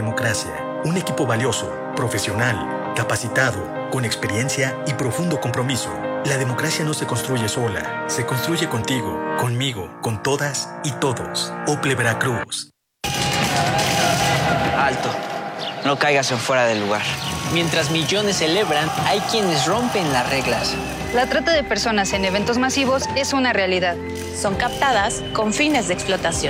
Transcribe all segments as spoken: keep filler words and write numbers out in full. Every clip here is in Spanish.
democracia. Un equipo valioso, profesional, capacitado, con experiencia y profundo compromiso. La democracia no se construye sola, se construye contigo, conmigo, con todas y todos. Ople Veracruz. Alto. No caigas en fuera del lugar. Mientras millones celebran, hay quienes rompen las reglas. La trata de personas en eventos masivos es una realidad. Son captadas con fines de explotación.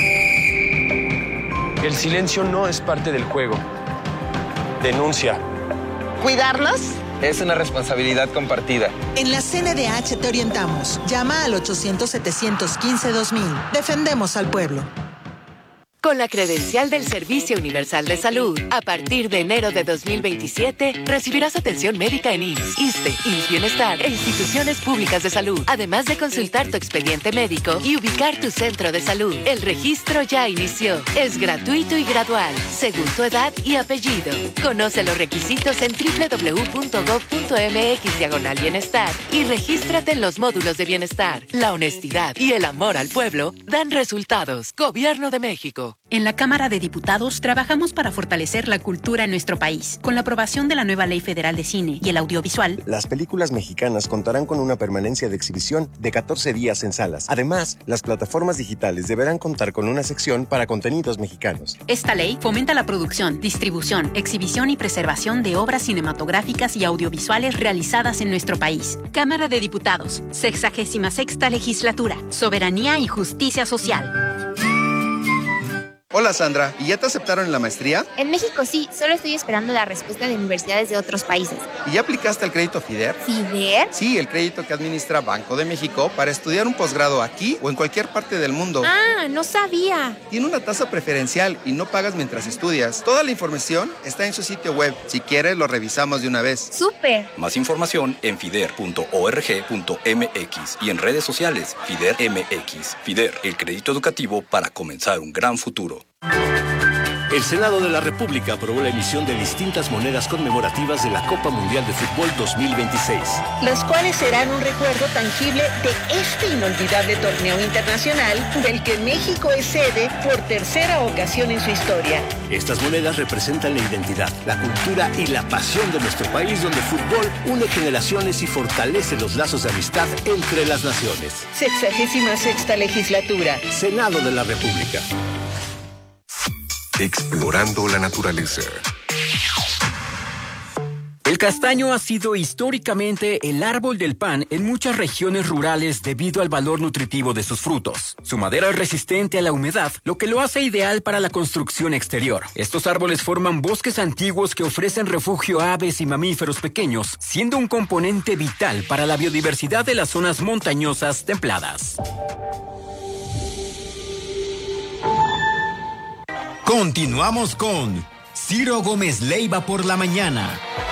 El silencio no es parte del juego. Denuncia. ¿Cuidarnos? Es una responsabilidad compartida. En la C N D H te orientamos. Llama al ochocientos, setecientos quince, dos mil. Defendemos al pueblo. Con la credencial del Servicio Universal de Salud, a partir de enero de dos mil veintisiete, recibirás atención médica en I M S S, ISSSTE, I M S S Bienestar e instituciones públicas de salud, además de consultar tu expediente médico y ubicar tu centro de salud. El registro ya inició. Es gratuito y gradual, según tu edad y apellido. Conoce los requisitos en doble u doble u doble u punto gob punto eme equis diagonal bienestar y regístrate en los módulos de bienestar. La honestidad y el amor al pueblo dan resultados. Gobierno de México. En la Cámara de Diputados trabajamos para fortalecer la cultura en nuestro país. Con la aprobación de la nueva Ley Federal de Cine y el Audiovisual, las películas mexicanas contarán con una permanencia de exhibición de catorce días en salas. Además, las plataformas digitales deberán contar con una sección para contenidos mexicanos. Esta ley fomenta la producción, distribución, exhibición y preservación de obras cinematográficas y audiovisuales realizadas en nuestro país. Cámara de Diputados, sexagésima sexta legislatura, soberanía y justicia social. Hola Sandra, ¿y ya te aceptaron en la maestría? En México sí, solo estoy esperando la respuesta de universidades de otros países. ¿Y ya aplicaste al crédito FIDER? ¿FIDER? Sí, el crédito que administra Banco de México para estudiar un posgrado aquí o en cualquier parte del mundo. Ah, no sabía. Tiene una tasa preferencial y no pagas mientras estudias. Toda la información está en su sitio web. Si quieres, lo revisamos de una vez. ¡Súper! Más información en fider punto org punto mx y en redes sociales FIDER M X. FIDER, el crédito educativo para comenzar un gran futuro. El Senado de la República aprobó la emisión de distintas monedas conmemorativas de la Copa Mundial de Fútbol dos mil veintiséis. Las cuales serán un recuerdo tangible de este inolvidable torneo internacional del que México es sede por tercera ocasión en su historia. Estas monedas representan la identidad, la cultura y la pasión de nuestro país, donde el fútbol une generaciones y fortalece los lazos de amistad entre las naciones. Sexagésima sexta legislatura. Senado de la República. Explorando la naturaleza. El castaño ha sido históricamente el árbol del pan en muchas regiones rurales debido al valor nutritivo de sus frutos. Su madera es resistente a la humedad, lo que lo hace ideal para la construcción exterior. Estos árboles forman bosques antiguos que ofrecen refugio a aves y mamíferos pequeños, siendo un componente vital para la biodiversidad de las zonas montañosas templadas. Continuamos con Ciro Gómez Leiva por la mañana.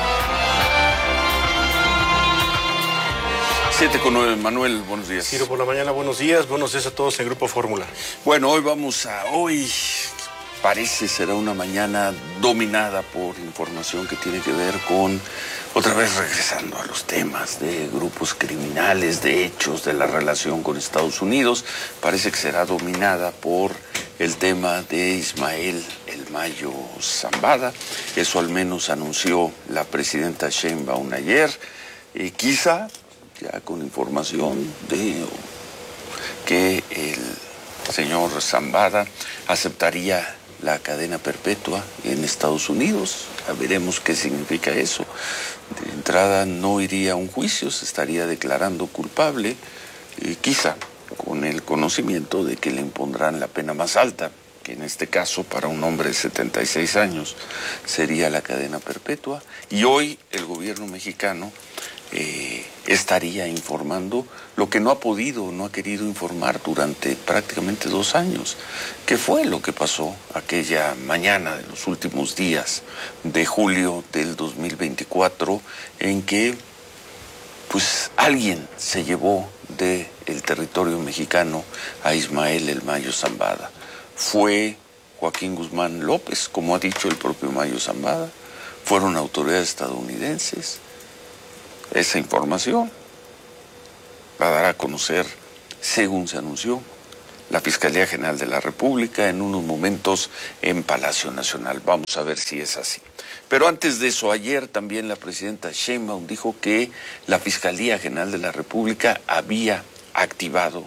siete con nueve, Manuel, buenos días. Ciro por la mañana, buenos días, buenos días a todos en Grupo Fórmula. Bueno, hoy vamos a, hoy parece será una mañana dominada por información que tiene que ver con, otra vez regresando a los temas de grupos criminales, de hechos, de la relación con Estados Unidos, parece que será dominada por el tema de Ismael El Mayo Zambada. Eso al menos anunció la presidenta Sheinbaum ayer, y quizá ya con información de que el señor Zambada aceptaría la cadena perpetua en Estados Unidos. Ya veremos qué significa eso. De entrada no iría a un juicio, se estaría declarando culpable, y quizá con el conocimiento de que le impondrán la pena más alta, que en este caso para un hombre de setenta y seis años sería la cadena perpetua. Y hoy el gobierno mexicano eh, estaría informando lo que no ha podido, no ha querido informar durante prácticamente dos años. ¿Qué fue lo que pasó aquella mañana de los últimos días de julio del dos mil veinticuatro en que pues alguien se llevó del territorio mexicano a Ismael El Mayo Zambada? ¿Fue Joaquín Guzmán López, como ha dicho el propio Mayo Zambada? ¿Fueron autoridades estadounidenses? Esa información la dará a conocer, según se anunció, la Fiscalía General de la República en unos momentos en Palacio Nacional. Vamos a ver si es así. Pero antes de eso, ayer también la presidenta Sheinbaum dijo que la Fiscalía General de la República había activado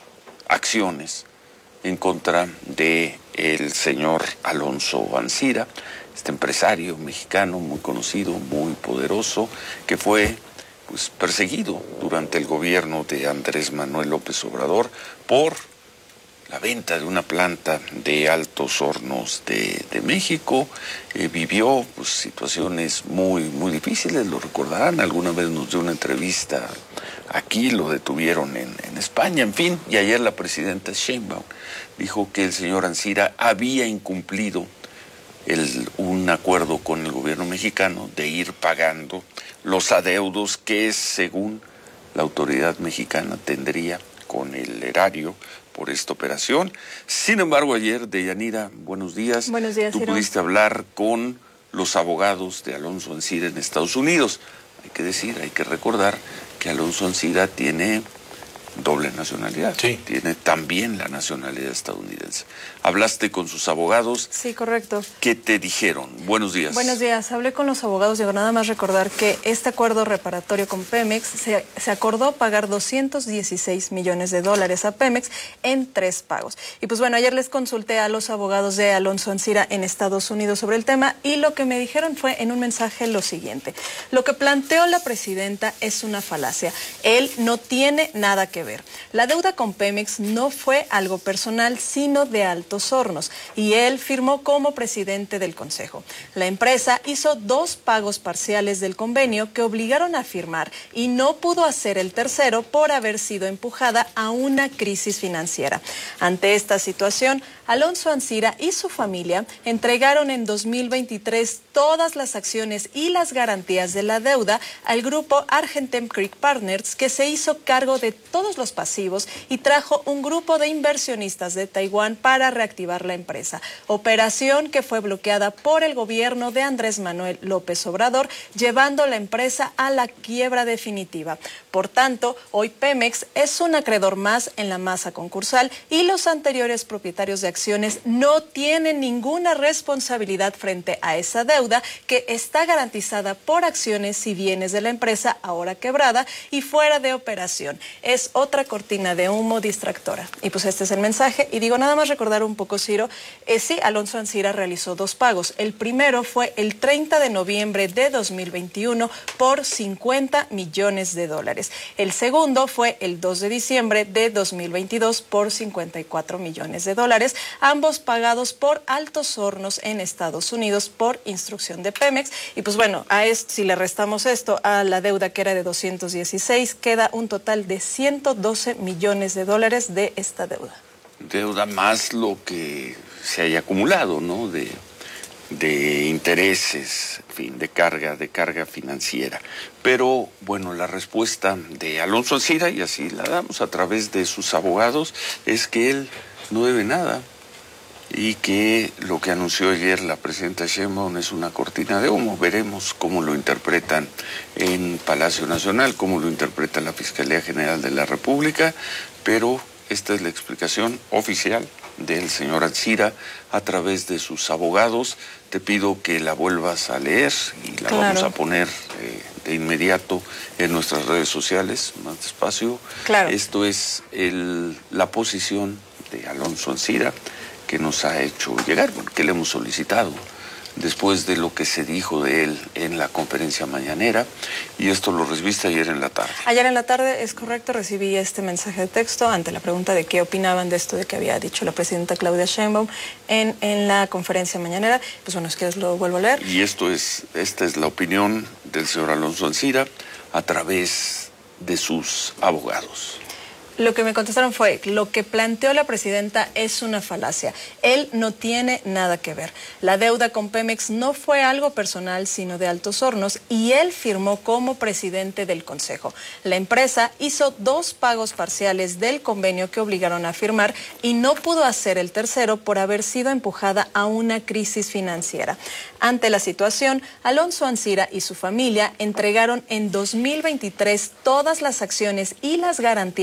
acciones en contra de el señor Alonso Ancira, este empresario mexicano muy conocido, muy poderoso, que fue pues perseguido durante el gobierno de Andrés Manuel López Obrador por la venta de una planta de Altos Hornos de, de México. Eh, vivió pues, situaciones muy, muy difíciles, lo recordarán. Alguna vez nos dio una entrevista aquí, lo detuvieron en, en España, en fin. Y ayer la presidenta Sheinbaum dijo que el señor Ancira había incumplido el, un acuerdo con el gobierno mexicano de ir pagando los adeudos que, según la autoridad mexicana, tendría con el erario por esta operación. Sin embargo, ayer, Deyanira, buenos días. Buenos días, Tú Ciro. pudiste hablar con los abogados de Alonso Ancira en Estados Unidos. Hay que decir, hay que recordar que Alonso Ancira tiene doble nacionalidad. Sí. Tiene también la nacionalidad estadounidense. Hablaste con sus abogados. Sí, correcto. ¿Qué te dijeron? Buenos días. Buenos días. Hablé con los abogados. Digo, nada más recordar que este acuerdo reparatorio con Pemex se, se acordó pagar doscientos dieciséis millones de dólares a Pemex en tres pagos. Y pues bueno, ayer les consulté a los abogados de Alonso Ancira en Estados Unidos sobre el tema y lo que me dijeron fue en un mensaje lo siguiente. Lo que planteó la presidenta es una falacia. Él no tiene nada que ver. La deuda con Pemex no fue algo personal, sino de Altos Hornos, y él firmó como presidente del Consejo. La empresa hizo dos pagos parciales del convenio que obligaron a firmar y no pudo hacer el tercero por haber sido empujada a una crisis financiera. Ante esta situación, Alonso Ancira y su familia entregaron en dos mil veintitrés todas las acciones y las garantías de la deuda al grupo Argentem Creek Partners, que se hizo cargo de todos los pasivos y trajo un grupo de inversionistas de Taiwán para reactivar la empresa. Operación que fue bloqueada por el gobierno de Andrés Manuel López Obrador, llevando la empresa a la quiebra definitiva. Por tanto, hoy Pemex es un acreedor más en la masa concursal y los anteriores propietarios de acciones no tienen ninguna responsabilidad frente a esa deuda que está garantizada por acciones y bienes de la empresa ahora quebrada y fuera de operación. Es otra cortina de humo distractora. Y pues este es el mensaje. Y digo, nada más recordar un poco, Ciro, eh, sí, Alonso Ancira realizó dos pagos. El primero fue el treinta de noviembre de dos mil veintiuno por cincuenta millones de dólares. El segundo fue el dos de diciembre de dos mil veintidós por cincuenta y cuatro millones de dólares, ambos pagados por Altos Hornos en Estados Unidos por instrucción de Pemex. Y pues bueno, a esto, si le restamos esto a la deuda que era de doscientos dieciséis, queda un total de ciento doce millones de dólares de esta deuda. Deuda más lo que se haya acumulado, ¿no? De, de intereses, en fin, de carga, de carga financiera. Pero, bueno, la respuesta de Alonso Ancira, y así la damos a través de sus abogados, es que él no debe nada y que lo que anunció ayer la presidenta Sheinbaum es una cortina de humo. Veremos cómo lo interpretan en Palacio Nacional, cómo lo interpreta la Fiscalía General de la República, pero esta es la explicación oficial del señor Ancira a través de sus abogados. Te pido que la vuelvas a leer y la claro. vamos a poner eh, de inmediato en nuestras redes sociales, más despacio. Claro. Esto es el, la posición de Alonso Ancira que nos ha hecho llegar, bueno, que le hemos solicitado después de lo que se dijo de él en la conferencia mañanera, y esto lo recibiste ayer en la tarde. Ayer en la tarde, es correcto, recibí este mensaje de texto ante la pregunta de qué opinaban de esto de que había dicho la presidenta Claudia Sheinbaum en, en la conferencia mañanera. Pues bueno, es que lo vuelvo a leer. Y esto es, esta es la opinión del señor Alonso Ancira a través de sus abogados. Lo que me contestaron fue, lo que planteó la presidenta es una falacia. Él no tiene nada que ver. La deuda con Pemex no fue algo personal, sino de Altos Hornos, y él firmó como presidente del Consejo. La empresa hizo dos pagos parciales del convenio que obligaron a firmar y no pudo hacer el tercero por haber sido empujada a una crisis financiera. Ante la situación, Alonso Ancira y su familia entregaron en dos mil veintitrés todas las acciones y las garantías de la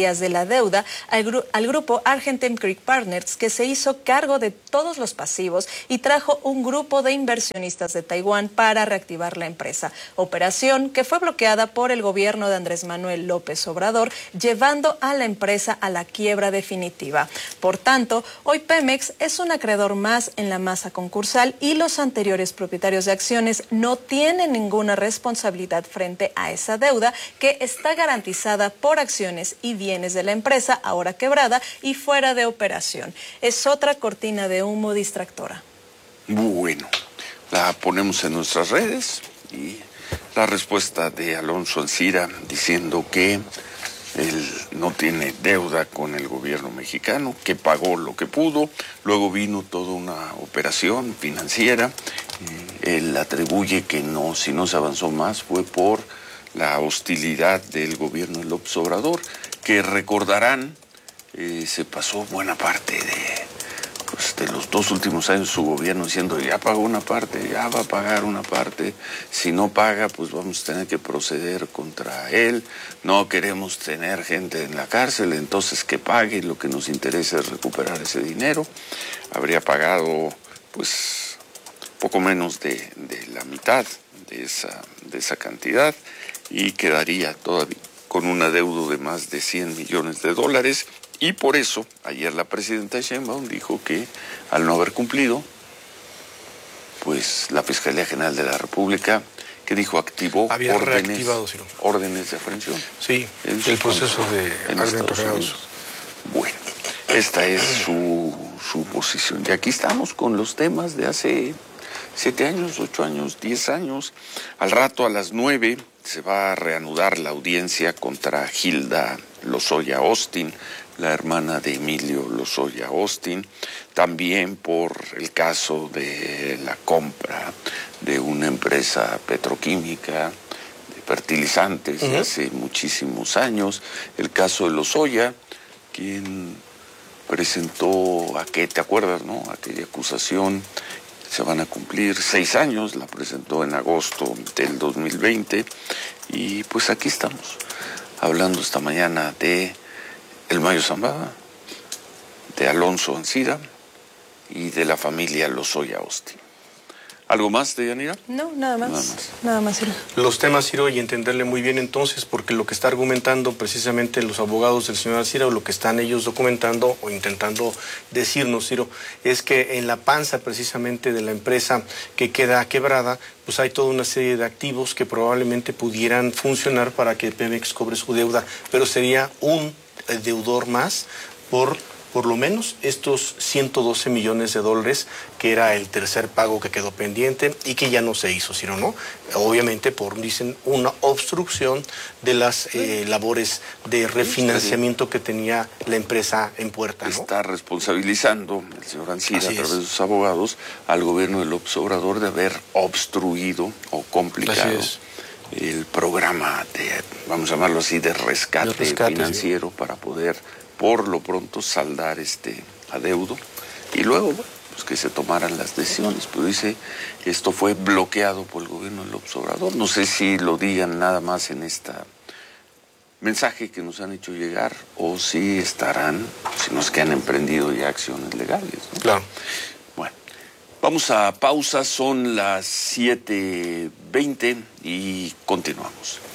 la deuda al, gru al grupo Argentine Creek Partners, que se hizo cargo de todos los pasivos y trajo un grupo de inversionistas de Taiwán para reactivar la empresa. Operación que fue bloqueada por el gobierno de Andrés Manuel López Obrador, llevando a la empresa a la quiebra definitiva. Por tanto, hoy Pemex es un acreedor más en la masa concursal y los anteriores propietarios de acciones no tienen ninguna responsabilidad frente a esa deuda que está garantizada por acciones y bienes de la empresa ahora quebrada y fuera de operación. Es otra cortina de humo distractora. Bueno, la ponemos en nuestras redes y la respuesta de Alonso Ancira diciendo que él no tiene deuda con el gobierno mexicano, que pagó lo que pudo, luego vino toda una operación financiera. Él atribuye que no, si no se avanzó más fue por la hostilidad del gobierno de López Obrador, que recordarán, eh, se pasó buena parte de, pues, de los dos últimos años de su gobierno diciendo ya pagó una parte, ya va a pagar una parte, si no paga pues vamos a tener que proceder contra él, no queremos tener gente en la cárcel, entonces que pague, lo que nos interesa es recuperar ese dinero. Habría pagado pues poco menos de, de la mitad de esa, de esa cantidad y quedaría todavía con un adeudo de más de cien millones de dólares. Y por eso, ayer la presidenta Sheinbaum dijo que al no haber cumplido, pues la Fiscalía General de la República, que dijo, activó Había órdenes, ¿sí no? órdenes de aprehensión. Sí, en el proceso de Estados Unidos. Bueno, esta es su, su posición. Y aquí estamos con los temas de hace siete años, ocho años, diez años. Al rato, a las nueve, se va a reanudar la audiencia contra Hilda Lozoya Austin, la hermana de Emilio Lozoya Austin, también por el caso de la compra de una empresa petroquímica de fertilizantes uh-huh. hace muchísimos años, el caso de Lozoya, quien presentó, ¿a qué te acuerdas, no? Aquella acusación, se van a cumplir seis años, la presentó en agosto del dos mil veinte, y pues aquí estamos, hablando esta mañana de el Mayo Zambada, de Alonso Ancira y de la familia Lozoya Austin. ¿Algo más, Deyanira? No, nada más. Nada más, nada más Ciro. Los temas, Ciro, y entenderle muy bien entonces, porque lo que está argumentando precisamente los abogados del señor Ancira, o lo que están ellos documentando o intentando decirnos, Ciro, es que en la panza precisamente de la empresa que queda quebrada, pues hay toda una serie de activos que probablemente pudieran funcionar para que Pemex cobre su deuda, pero sería un deudor más por por lo menos estos ciento doce millones de dólares, que era el tercer pago que quedó pendiente y que ya no se hizo, sino no, obviamente por, dicen, una obstrucción de las eh, labores de refinanciamiento que tenía la empresa en puerta, ¿no? Está responsabilizando el señor Ancira, Así a través es. de sus abogados, al gobierno de López Obrador de haber obstruido o complicado el programa de, vamos a llamarlo así, de rescate, de rescate financiero, sí, para poder por lo pronto saldar este adeudo y luego, bueno, pues que se tomaran las decisiones. Pero dice que esto fue bloqueado por el gobierno de López Obrador. No sé si lo digan nada más en este mensaje que nos han hecho llegar o si estarán, si nos que han emprendido ya acciones legales, ¿no? Claro. Bueno, vamos a pausa, son las siete veinte y continuamos.